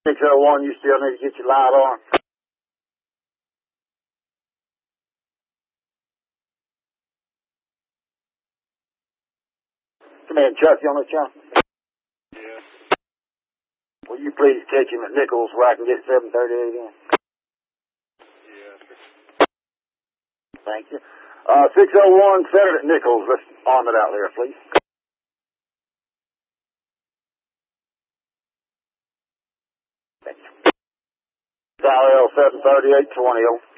601, you still need to get your light on. Come in, Chuck, you on the channel? Yeah. Will you please catch him at Nichols where I can get 738 in? Yeah. Thank you. 601, set it at Nichols. Let's arm it out there, please. Thank you. Dial 738-20.